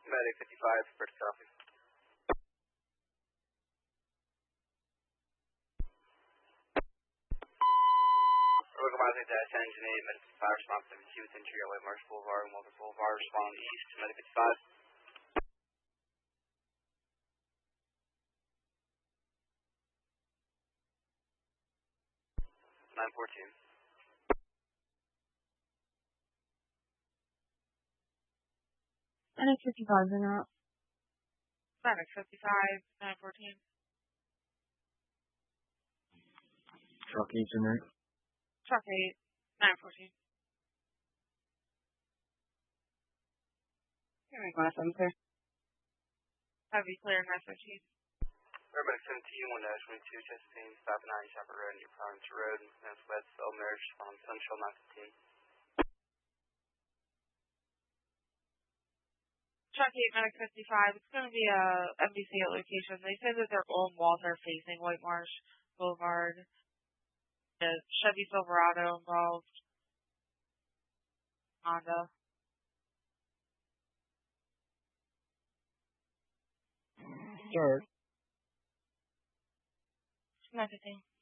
Medic 55, first copy. Organizing dash engine 8, Medic 55, response 72 with interior White Marsh Boulevard and Walker Boulevard, respond east, Medic 55. 914. Medic 55 in route. Medic 55, 914. Truck 8 in route. Truck 8, 914. Here we go, I'm clear. Heavy clear, 915. Medic 17, 1-22, Chesapeake, stop at 90 Shepherd Road, New Province Road, Northwest, Elmerge, respond Central 915. Truck 8, Medic 55. It's going to be a MBC location. They say that their own walls are facing White Marsh Boulevard. The Chevy Silverado involved. Honda. Start. 915.